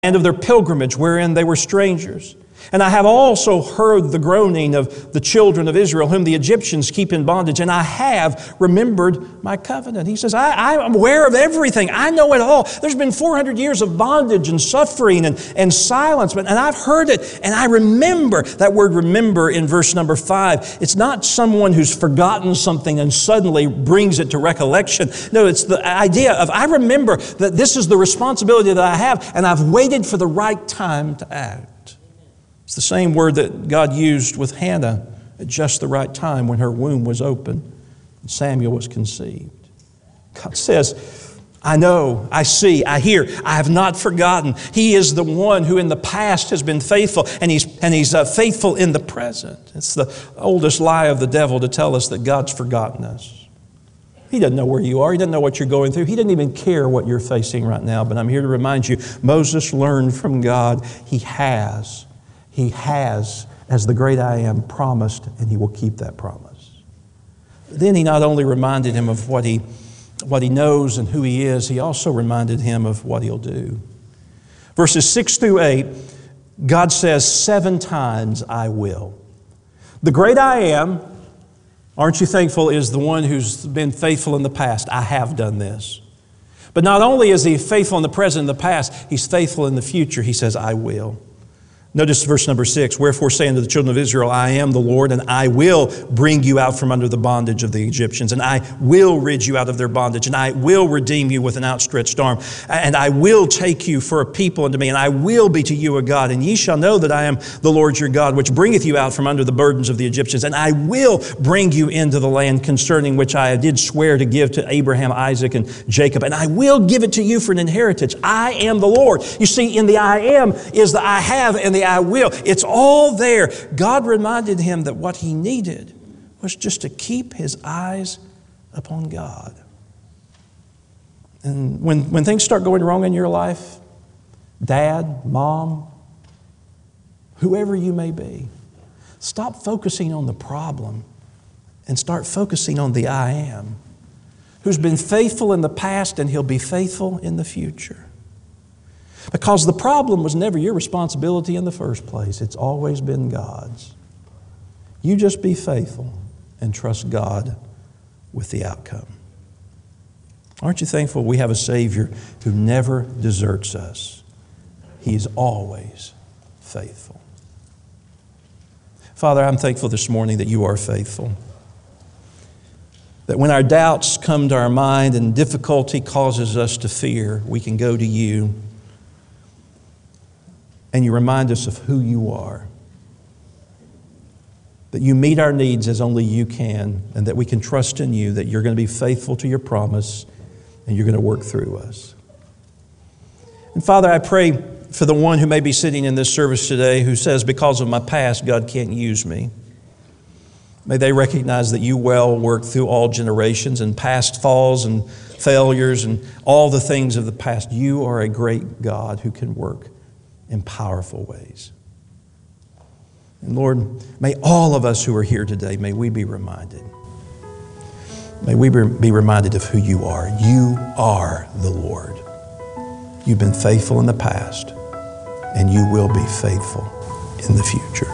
land of their pilgrimage wherein they were strangers. And I have also heard the groaning of the children of Israel, whom the Egyptians keep in bondage, and I have remembered my covenant. He says, I'm aware of everything. I know it all. There's been 400 years of bondage and suffering and silence, and I've heard it, and I remember. That word remember in verse number 5, it's not someone who's forgotten something and suddenly brings it to recollection. No, it's the idea of I remember that this is the responsibility that I have, and I've waited for the right time to act. It's the same word that God used with Hannah at just the right time when her womb was open and Samuel was conceived. God says, I know, I see, I hear, I have not forgotten. He is the one who in the past has been faithful, and he's faithful in the present. It's the oldest lie of the devil to tell us that God's forgotten us. He doesn't know where you are. He doesn't know what you're going through. He doesn't even care what you're facing right now. But I'm here to remind you, Moses learned from God. He has, as the great I Am, promised, and He will keep that promise. Then He not only reminded him of what he knows and who He is, He also reminded him of what He'll do. Verses 6 through 8, God says 7 times, I will. The great I Am, aren't you thankful, is the one who's been faithful in the past. I have done this. But not only is He faithful in the present and the past, He's faithful in the future. He says, I will. Notice verse number 6, wherefore say unto the children of Israel, I am the Lord, and I will bring you out from under the bondage of the Egyptians, and I will rid you out of their bondage, and I will redeem you with an outstretched arm, and I will take you for a people unto me, and I will be to you a God, and ye shall know that I am the Lord your God, which bringeth you out from under the burdens of the Egyptians, and I will bring you into the land concerning which I did swear to give to Abraham, Isaac, and Jacob, and I will give it to you for an inheritance. I am the Lord. You see, in the I am is the I have and the I will. It's all there. God reminded him that what he needed was just to keep his eyes upon God. And when things start going wrong in your life, dad, mom, whoever you may be, stop focusing on the problem and start focusing on the I am, who's been faithful in the past and He'll be faithful in the future. Because the problem was never your responsibility in the first place. It's always been God's. You just be faithful and trust God with the outcome. Aren't you thankful we have a Savior who never deserts us? He's always faithful. Father, I'm thankful this morning that You are faithful. That when our doubts come to our mind and difficulty causes us to fear, we can go to You. And You remind us of who You are. That You meet our needs as only You can, and that we can trust in You, that You're going to be faithful to Your promise, and You're going to work through us. And Father, I pray for the one who may be sitting in this service today who says, because of my past, God can't use me. May they recognize that You well work through all generations, and past falls and failures and all the things of the past. You are a great God who can work in powerful ways. And Lord, may all of us who are here today, may we be reminded. May we be reminded of who You are. You are the Lord. You've been faithful in the past, and You will be faithful in the future.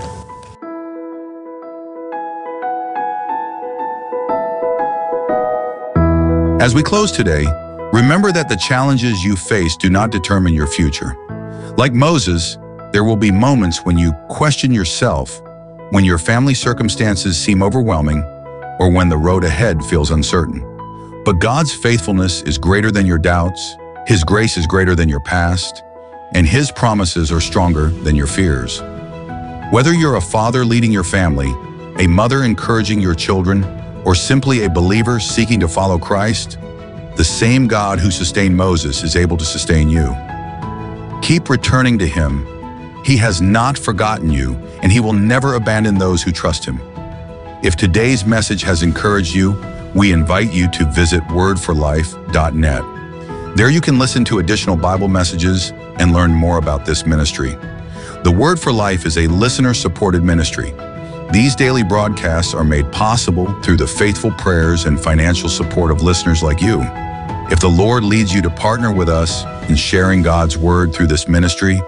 As we close today, remember that the challenges you face do not determine your future. Like Moses, there will be moments when you question yourself, when your family circumstances seem overwhelming, or when the road ahead feels uncertain. But God's faithfulness is greater than your doubts, His grace is greater than your past, and His promises are stronger than your fears. Whether you're a father leading your family, a mother encouraging your children, or simply a believer seeking to follow Christ, the same God who sustained Moses is able to sustain you. Keep returning to Him. He has not forgotten you, and He will never abandon those who trust Him. If today's message has encouraged you, we invite you to visit wordforlife.net. There you can listen to additional Bible messages and learn more about this ministry. The Word for Life is a listener-supported ministry. These daily broadcasts are made possible through the faithful prayers and financial support of listeners like you. If the Lord leads you to partner with us in sharing God's word through this ministry,